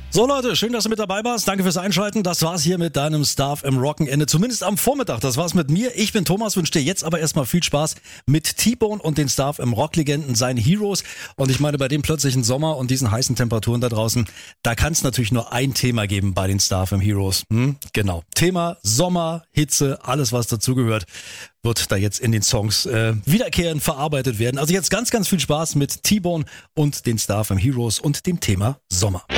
So Leute, schön, dass du mit dabei warst. Danke fürs Einschalten. Das war's hier mit deinem Stuff im Rockenende. Zumindest am Vormittag. Das war's mit mir. Ich bin Thomas, wünsche dir jetzt aber erstmal viel Spaß mit T-Bone und den Stuff im Rocklegenden, seinen Heroes. Und ich meine, bei dem plötzlichen Sommer und diesen heißen Temperaturen da draußen, da kann es natürlich nur ein Thema geben bei den Stuff im Heroes. Genau. Thema Sommer, Hitze, alles was dazugehört, wird da jetzt in den Songs wiederkehrend verarbeitet werden. Also jetzt ganz, ganz viel Spaß mit T-Bone und den Stuff im Heroes und dem Thema Sommer.